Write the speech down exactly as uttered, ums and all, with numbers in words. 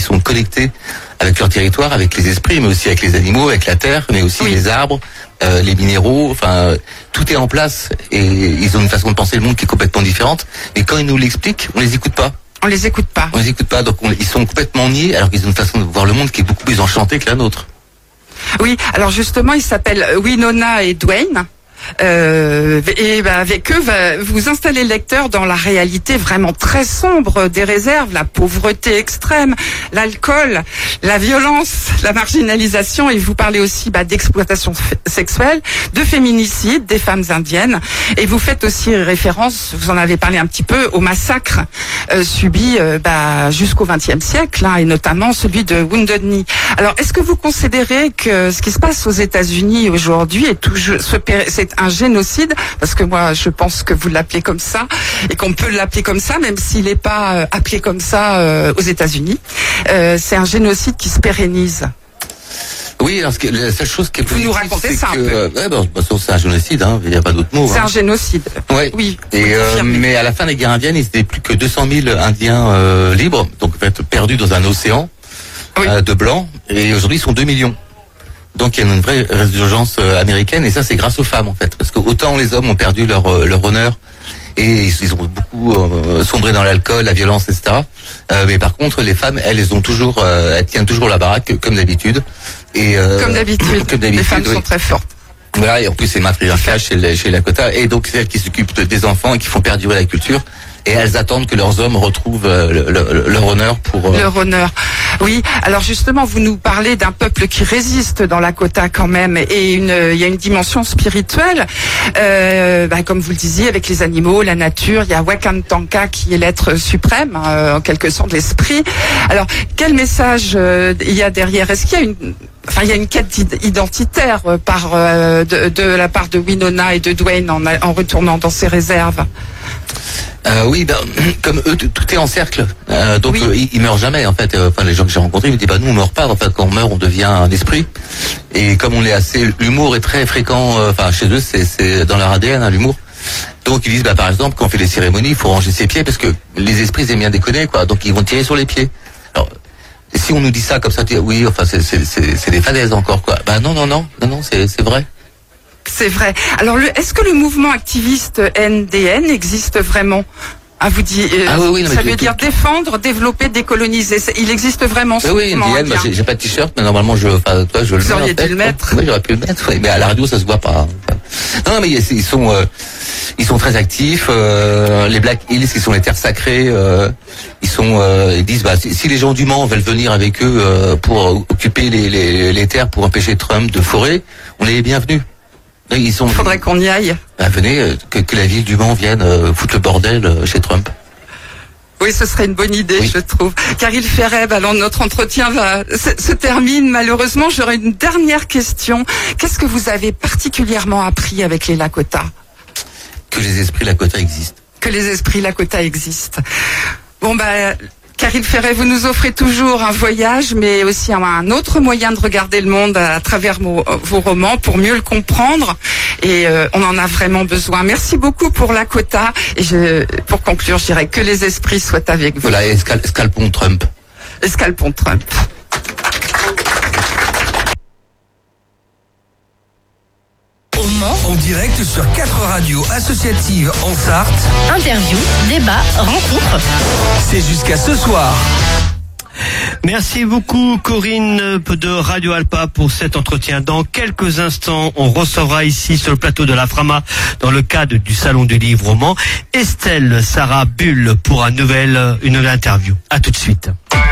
sont connectés avec leur territoire, avec les esprits, mais aussi avec les animaux, avec la terre, mais aussi oui. les arbres, euh, les minéraux. Enfin, tout est en place et ils ont une façon de penser le monde qui est complètement différente. Et quand ils nous l'expliquent, on les écoute pas. On les écoute pas. On les écoute pas, donc on, ils sont complètement niais, alors qu'ils ont une façon de voir le monde qui est beaucoup plus enchantée que la nôtre. Oui, alors justement, ils s'appellent Winona et Dwayne. Euh, et ben avec eux, va, vous installez le lecteur dans la réalité vraiment très sombre des réserves, la pauvreté extrême, l'alcool, la violence, la marginalisation, et vous parlez aussi bah, d'exploitation f- sexuelle, de féminicide des femmes indiennes, et vous faites aussi référence, vous en avez parlé un petit peu, au massacre euh, subi euh, bah, jusqu'au vingtième siècle, hein, et notamment celui de Wounded Knee. Alors, est-ce que vous considérez que ce qui se passe aux États-Unis aujourd'hui est toujours ce péri- c'est un génocide, parce que moi je pense que vous l'appelez comme ça et qu'on peut l'appeler comme ça même s'il n'est pas euh, appelé comme ça euh, aux États-Unis. Euh, c'est un génocide qui se pérennise. Oui, alors ce que, la seule chose qui est Vous nous positive, racontez c'est ça un que, peu. euh, ouais, bon, bah, c'est un génocide, hein, il n'y a pas d'autre mot. C'est hein. un génocide. Ouais. Oui. Et euh, mais à la fin des guerres indiennes, il n'était plus que deux cent mille Indiens euh, libres, donc en fait perdus dans un océan Oui. euh, de blancs. Et aujourd'hui, ils sont deux millions. Donc il y a une vraie résurgence euh, américaine, et ça c'est grâce aux femmes en fait, parce que autant les hommes ont perdu leur euh, leur honneur et ils, ils ont beaucoup euh, sombré dans l'alcool, la violence, et cetera. Euh, mais par contre, les femmes, elles, elles ont toujours, euh, elles tiennent toujours la baraque comme d'habitude. Et euh, Comme d'habitude. comme d'habitude, Les femmes oui. sont très fortes. Voilà, et en plus c'est matriarcal chez les, chez Lakota, et donc c'est elles qui s'occupent de- des enfants et qui font perdurer la culture. Et elles attendent que leurs hommes retrouvent euh, le- le- leur honneur pour. Euh... Leur honneur. Oui. Alors justement, vous nous parlez d'un peuple qui résiste dans Lakota quand même, et une, il y a une dimension spirituelle, euh, bah, comme vous le disiez, avec les animaux, la nature. Il y a Wakantanka qui est l'être suprême, euh, en quelque sorte l'esprit. Alors quel message euh, il y a derrière? Est-ce qu'il y a une Enfin, il y a une quête identitaire euh, par euh, de, de la part de Winona et de Dwayne en, en retournant dans ces réserves. Euh, oui, ben, comme eux, tout, tout est en cercle, euh, donc Oui. euh, ils, ils meurent jamais en fait. Euh, Enfin, les gens que j'ai rencontrés, ils me disent bah nous on meurt pas. En fait, quand on meurt, on devient un esprit. Et comme on est assez, l'humour est très fréquent. euh, Enfin, chez eux, c'est c'est dans leur A D N, hein, l'humour. Donc ils disent bah par exemple quand on fait les cérémonies, il faut ranger ses pieds parce que les esprits ils aiment bien déconner quoi. Donc ils vont tirer sur les pieds. Alors si on nous dit ça comme ça, oui, enfin c'est c'est c'est, c'est des fadaises encore quoi. Bah non non non non non, c'est c'est vrai. C'est vrai. Alors, le, est-ce que le mouvement activiste N D N existe vraiment? Ah, vous dites, euh, Ah oui, oui, non, ça mais veut tout- dire tout- défendre, développer, décoloniser. C'est- Il existe vraiment ce Oui, oui, mouvement N D N, moi, indien. j'ai, j'ai pas de t-shirt, mais normalement, je, enfin, toi, je le Vous mets. auriez en fait, dû le mettre. Oui, j'aurais pu le mettre, oui, mais à la radio, ça se voit pas. Non, non mais ils ils sont, euh, ils sont très actifs. Euh, les Black Hills, qui sont les terres sacrées, euh, ils sont, euh, ils disent, bah, si, si les gens du Mans veulent venir avec eux euh, pour occuper les, les, les terres pour empêcher Trump de forer, on est les bienvenus. Ils sont. Il faudrait qu'on y aille. Bah, venez, euh, que, que la ville du Mans vienne euh, foutre le bordel euh, chez Trump. Oui, ce serait une bonne idée, Oui. je trouve. Karil Fereb, alors notre entretien va se, se termine malheureusement. J'aurais une dernière question. Qu'est-ce que vous avez particulièrement appris avec les Lakota? Que les esprits Lakota existent. Que les esprits Lakota existent. Bon, bah, Karil Fereb, vous nous offrez toujours un voyage, mais aussi un, un autre moyen de regarder le monde à, à travers vos, vos romans pour mieux le comprendre. Et euh, on en a vraiment besoin. Merci beaucoup pour Lakota. Et je, pour conclure, je dirais que les esprits soient avec vous. Voilà, et scal- scalpons Trump. Escalpons Trump. Au Mans, en direct sur quatre radios associatives en Sarthe. Interview, débat, rencontre. C'est jusqu'à ce soir. Merci beaucoup Corinne de Radio Alpa pour cet entretien. Dans quelques instants, on recevra ici sur le plateau de la Frama, dans le cadre du Salon du Livre au Mans, Estelle Sarah Bull pour un nouvel, une nouvelle interview. À tout de suite.